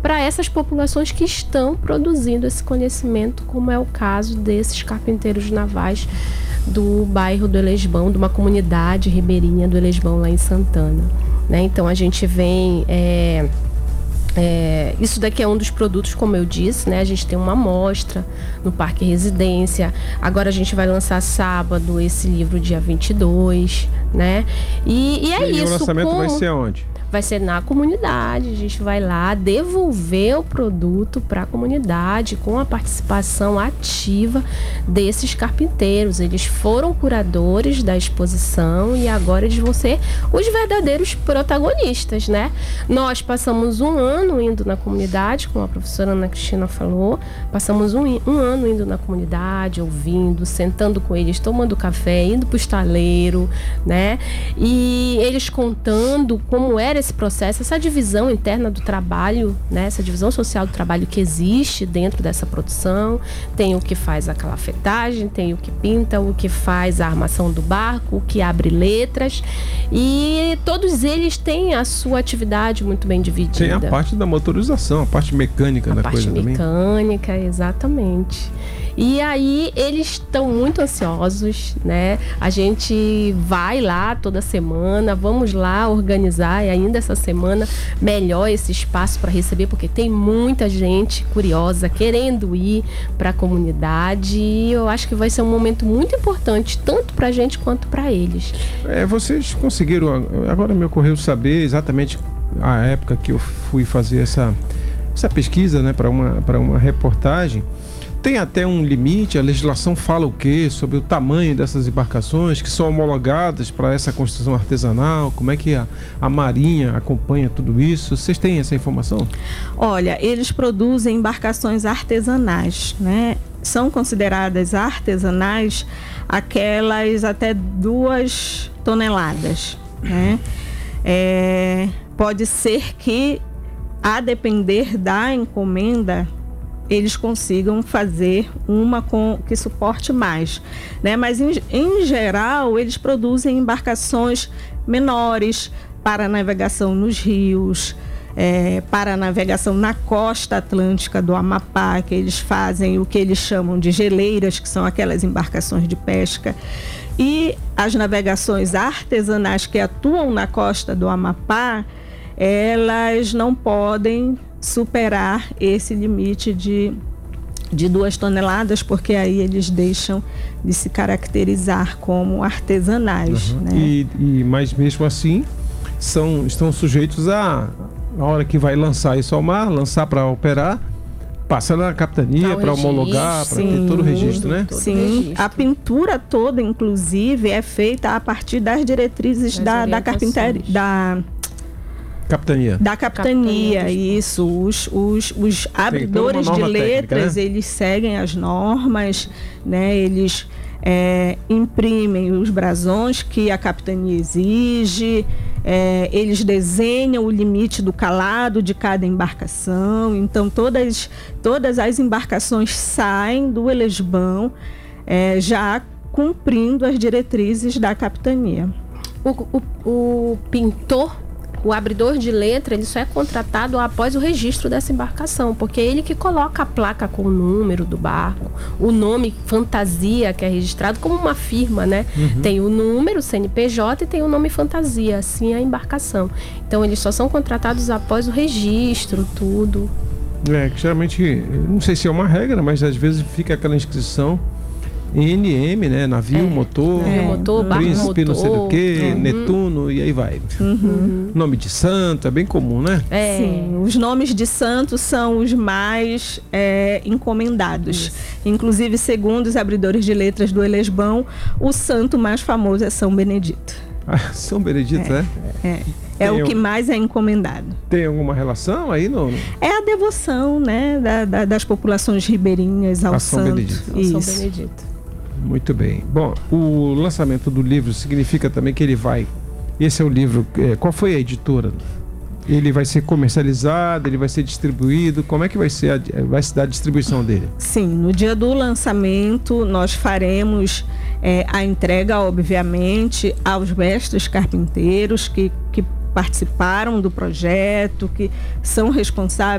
para essas populações que estão produzindo esse conhecimento, como é o caso desses carpinteiros navais do bairro do Elesbão, de uma comunidade ribeirinha do Elesbão, lá em Santana, né? Então a gente vem... isso daqui é um dos produtos, como eu disse, né? A gente tem uma amostra no Parque Residência. Agora a gente vai lançar sábado esse livro, dia 22, né? E é isso. E o lançamento vai ser onde? Vai ser na comunidade. A gente vai lá devolver o produto para a comunidade com a participação ativa desses carpinteiros. Eles foram curadores da exposição e agora eles vão ser os verdadeiros protagonistas, né? Nós passamos um ano indo na comunidade, como a professora Ana Cristina falou, passamos um ano indo na comunidade, ouvindo, sentando com eles, tomando café, indo para o estaleiro, né? E eles contando como era esse processo, essa divisão interna do trabalho, né? Essa divisão social do trabalho que existe dentro dessa produção. Tem o que faz a calafetagem, tem o que pinta, o que faz a armação do barco, o que abre letras, e todos eles têm a sua atividade muito bem dividida. Tem a parte da motorização, a parte mecânica da coisa também. A parte mecânica, exatamente. E aí eles estão muito ansiosos, né? A gente vai lá toda semana, vamos lá organizar, e ainda essa semana, melhor esse espaço para receber, porque tem muita gente curiosa querendo ir para a comunidade, e eu acho que vai ser um momento muito importante, tanto para a gente quanto para eles. Vocês conseguiram, agora me ocorreu saber exatamente a época que eu fui fazer essa pesquisa, né, para uma reportagem. Tem até um limite, a legislação fala o quê? Sobre o tamanho dessas embarcações que são homologadas para essa construção artesanal? Como é que a Marinha acompanha tudo isso? Vocês têm essa informação? Olha, eles produzem embarcações artesanais, né? São consideradas artesanais aquelas até 2 toneladas, né? Pode ser que, a depender da encomenda, eles consigam fazer uma que suporte mais, né? Mas em geral eles produzem embarcações menores para navegação nos rios, para navegação na costa atlântica do Amapá, que eles fazem o que eles chamam de geleiras, que são aquelas embarcações de pesca. E as navegações artesanais que atuam na costa do Amapá, elas não podem superar esse limite de 2 toneladas, porque aí eles deixam de se caracterizar como artesanais, né? Mas mesmo assim estão sujeitos na hora que vai lançar isso ao mar, lançar para operar, passa na capitania para homologar, para ter todo o registro, né? Sim, a pintura toda, inclusive, é feita a partir das diretrizes da carpintaria, Da capitania, isso. Os abridores de letras, técnica, né? Eles seguem as normas, né? Eles imprimem os brasões que a capitania exige, eles desenham o limite do calado de cada embarcação. Então, todas as embarcações saem do Elesbão já cumprindo as diretrizes da capitania. O pintor, o abridor de letra, ele só é contratado após o registro dessa embarcação, porque é ele que coloca a placa com o número do barco, o nome fantasia que é registrado como uma firma, né? Uhum. Tem o número, o CNPJ, e tem o nome fantasia, assim a embarcação. Então eles só são contratados após o registro, tudo. Que geralmente, não sei se é uma regra, mas às vezes fica aquela inscrição NM, né? Navio, motor, Príncipe, não sei do que, Netuno, e aí vai. Nome de santo, é bem comum, né? Sim, os nomes de santos são os mais encomendados. Isso. Inclusive, segundo os abridores de letras do Elesbão, o santo mais famoso é São Benedito. São Benedito, É o que mais é encomendado. Tem alguma relação aí? Não? É a devoção, né, das populações ribeirinhas ao São santo. Benedito. São Benedito. Muito bem. Bom, o lançamento do livro significa também que ele vai... Esse é o livro... qual foi a editora? Ele vai ser comercializado, ele vai ser distribuído? Como é que vai se dar a distribuição dele? Sim, no dia do lançamento nós faremos a entrega, obviamente, aos mestres carpinteiros que participaram do projeto, que são responsáveis